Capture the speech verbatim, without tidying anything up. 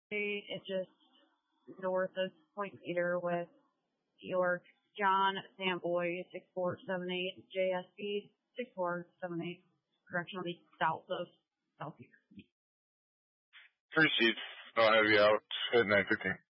It's just north of Point Peter with York. John Samboy, six four seven eight, J S B, six four seven eight, directionally south of South Peter. Three seats, I'll have you out at nine fifteen.